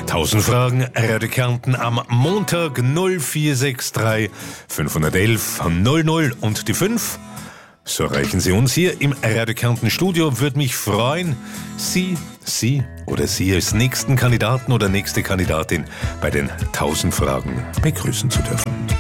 1000 Fragen, Radio Kärnten am Montag 0463 511 00 und die 5. So erreichen Sie uns hier im Radio Kärnten Studio. Würde mich freuen, Sie oder Sie als nächsten Kandidaten oder nächste Kandidatin bei den 1000 Fragen begrüßen zu dürfen.